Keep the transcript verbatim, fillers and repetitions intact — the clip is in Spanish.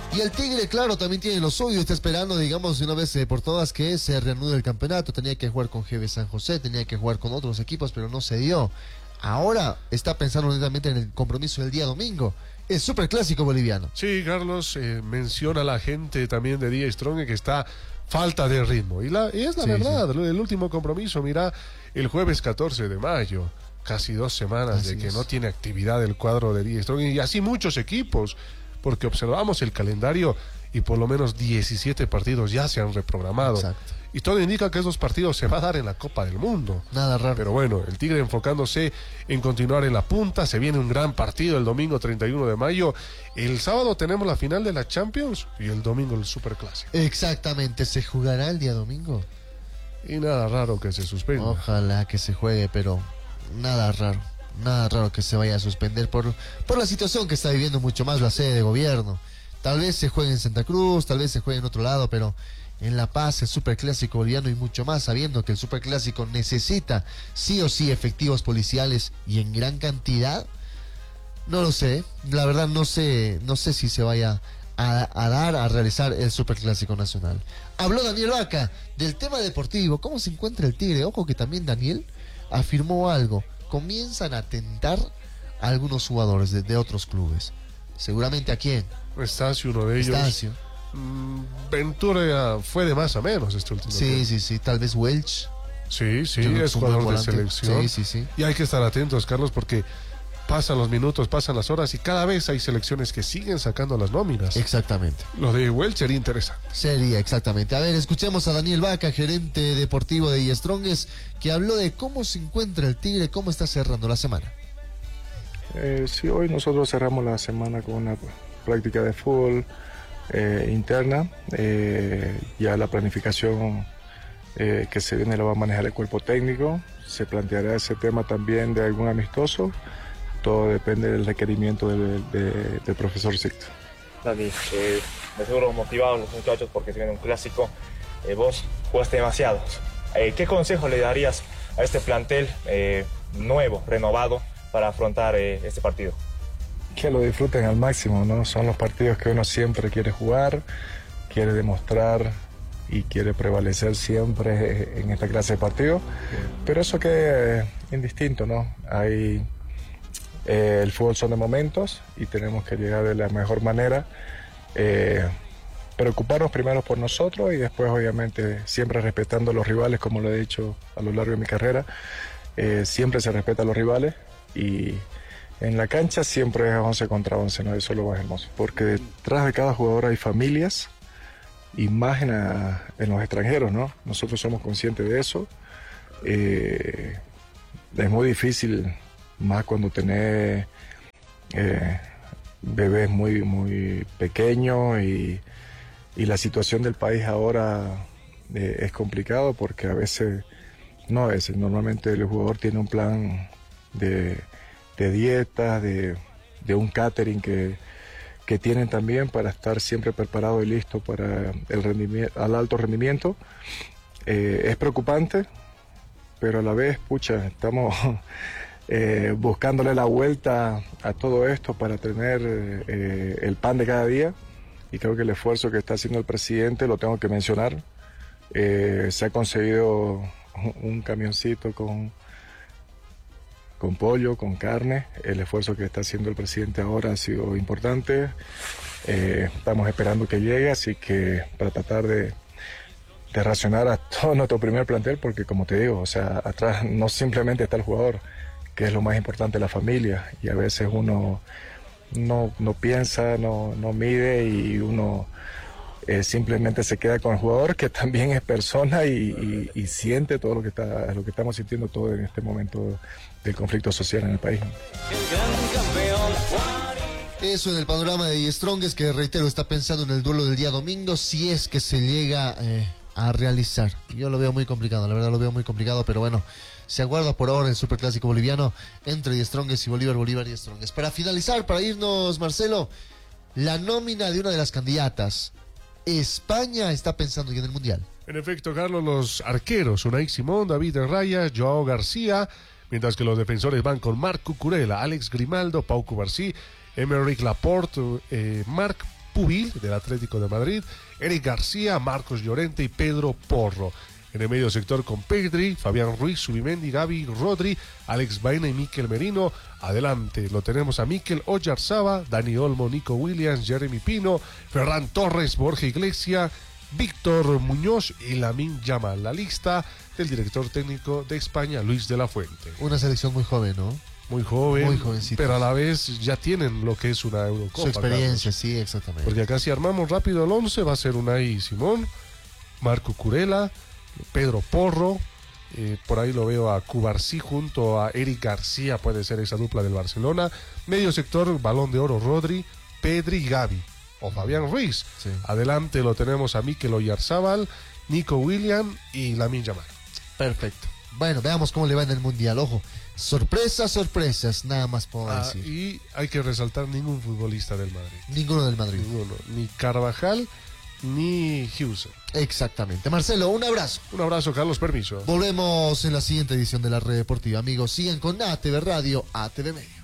Y el Tigre, claro, también tiene lo suyo, está esperando, digamos, de una vez eh, por todas que se reanude el campeonato. Tenía que jugar con G B San José, tenía que jugar con otros equipos, pero no se dio. Ahora está pensando netamente en el compromiso del día domingo, el superclásico boliviano. Sí, Carlos, eh, menciona a la gente también de Die Strong que está falta de ritmo. Y, la, y es la sí, verdad, sí. El último compromiso, mira, el jueves catorce de mayo, casi dos semanas así de que es. No tiene actividad el cuadro de Die Strong, y así muchos equipos, porque observamos el calendario y por lo menos diecisiete partidos ya se han reprogramado. Exacto. Y todo indica que esos partidos se va a dar en la Copa del Mundo. Nada raro. Pero bueno, el Tigre enfocándose en continuar en la punta. Se viene un gran partido el domingo treinta y uno de mayo. El sábado tenemos la final de la Champions y el domingo el Superclásico. Exactamente, ¿se jugará el día domingo? Y nada raro que se suspenda. Ojalá que se juegue, pero nada raro. Nada raro que se vaya a suspender por, por la situación que está viviendo mucho más la sede de gobierno. Tal vez se juegue en Santa Cruz, tal vez se juegue en otro lado, pero en La Paz, el Superclásico boliviano y mucho más, sabiendo que el Superclásico necesita sí o sí efectivos policiales y en gran cantidad, no lo sé, la verdad no sé, no sé si se vaya a, a dar, a realizar el Superclásico nacional. Habló Daniel Vaca del tema deportivo, cómo se encuentra el Tigre. Ojo que también Daniel afirmó algo, comienzan a tentar a algunos jugadores de, de otros clubes. Seguramente a quién. Estacio, uno de ellos. Estacio. Mm, Ventura fue de más a menos este último Sí, tiempo. sí, sí. Tal vez Welch. Sí, sí, es jugador de selección. Sí, sí, sí. Y hay que estar atentos, Carlos, porque pasan los minutos, pasan las horas y cada vez hay selecciones que siguen sacando las nóminas. Exactamente. Lo de Welch sería interesante. Sería, exactamente. A ver, escuchemos a Daniel Vaca, gerente deportivo de Die Strongest, que habló de cómo se encuentra el Tigre, cómo está cerrando la semana. Eh, sí, hoy nosotros cerramos la semana con una práctica de fútbol eh, interna. Eh, ya la planificación eh, que se viene la va a manejar el cuerpo técnico. Se planteará ese tema también de algún amistoso. Todo depende del requerimiento del, de, del profesor Sicto. Dani, eh, de seguro motivados los muchachos porque se viene un clásico. Eh, vos jugaste demasiado. Eh, ¿Qué consejo le darías a este plantel eh, nuevo, renovado, para afrontar eh, este partido? Que lo disfruten al máximo, ¿no? Son los partidos que uno siempre quiere jugar, quiere demostrar y quiere prevalecer siempre en esta clase de partidos. Pero eso que es indistinto, ¿no? Hay, eh, el fútbol son de momentos y tenemos que llegar de la mejor manera. Eh, preocuparnos primero por nosotros y después, obviamente, siempre respetando a los rivales, como lo he dicho a lo largo de mi carrera. Eh, siempre se respeta a los rivales. Y en la cancha siempre es once contra once, ¿no? Eso es lo más hermoso. Porque detrás de cada jugador hay familias y más en, a, en los extranjeros, ¿no? Nosotros somos conscientes de eso. Eh, es muy difícil, más cuando tenés eh, bebés muy, muy pequeños y, y la situación del país ahora eh, es complicado porque a veces, no a veces, normalmente el jugador tiene un plan de, de dieta, de, de un catering que, que tienen también para estar siempre preparado y listo para el rendimiento, al alto rendimiento. Eh, es preocupante, pero a la vez, pucha, estamos eh, buscándole la vuelta a todo esto para tener eh, el pan de cada día, y creo que el esfuerzo que está haciendo el presidente lo tengo que mencionar. Eh, se ha conseguido un camioncito con con pollo, con carne. El esfuerzo que está haciendo el presidente ahora ha sido importante. Eh, estamos esperando que llegue, así que para tratar de, de racionar a todo nuestro primer plantel, porque como te digo, o sea, atrás no simplemente está el jugador, que es lo más importante, la familia, y a veces uno no, no piensa, no, no mide y uno eh, simplemente se queda con el jugador, que también es persona y, y, y siente todo lo que está, lo que estamos sintiendo todo en este momento del conflicto social en el país. Eso en el panorama de Die Strongest, que reitero, está pensando en el duelo del día domingo, si es que se llega eh, a realizar. Yo lo veo muy complicado, la verdad lo veo muy complicado, pero bueno, se aguarda por ahora el superclásico boliviano entre Die Strongest y Bolívar, Bolívar y Die Strongest. Para finalizar, para irnos, Marcelo, la nómina de una de las candidatas. España está pensando ya en el Mundial. En efecto, Carlos, los arqueros, Unai Simón, David Raya, Joao García, mientras que los defensores van con Marc Cucurella, Alex Grimaldo, Pau Cubarsí, Emerick Laporte, eh, Marc Pubil, del Atlético de Madrid, Eric García, Marcos Llorente y Pedro Porro. En el medio sector con Pedri, Fabián Ruiz, Subimendi, Gavi, Rodri, Alex Baena y Mikel Merino. Adelante lo tenemos a Mikel Oyarzaba, Dani Olmo, Nico Williams, Jeremy Pino, Ferran Torres, Borja Iglesias, Víctor Muñoz y Lamine Yamal. La lista del director técnico de España, Luis de la Fuente. Una selección muy joven, ¿no? Muy joven, Muy jovencito. pero a la vez ya tienen lo que es una Eurocopa. Su experiencia, Carlos. sí, exactamente. Porque acá si armamos rápido el once va a ser Unai Simón, Marco Curela, Pedro Porro, eh, por ahí lo veo a Cubarsí junto a Eric García, puede ser esa dupla del Barcelona. Medio sector, Balón de Oro, Rodri, Pedri y Gavi, o Fabián Ruiz. Sí. Adelante lo tenemos a Mikel Oyarzábal, Nico Williams y Lamine Yamal. Perfecto. Bueno, veamos cómo le va en el Mundial. Ojo, sorpresas, sorpresas, nada más puedo Ah, decir. y hay que resaltar ningún futbolista del Madrid. Ninguno del Madrid. Ninguno, ni Carvajal ni Hughes. Exactamente. Marcelo, un abrazo. Un abrazo, Carlos, permiso. Volvemos en la siguiente edición de la Red Deportiva. Amigos, sigan con A T V Radio, A T V Media.